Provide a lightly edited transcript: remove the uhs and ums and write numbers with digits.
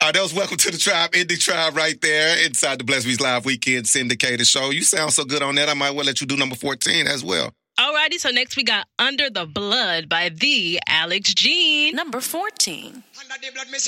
that was Welcome to the Tribe, Indie Tribe right there inside the Bless Beats Live Weekend Syndicated Show. You sound so good on that, I might well let you do number 14 as well. Alrighty, so next we got Under the Blood by the Alex Jean. Number 14. Under the blood, me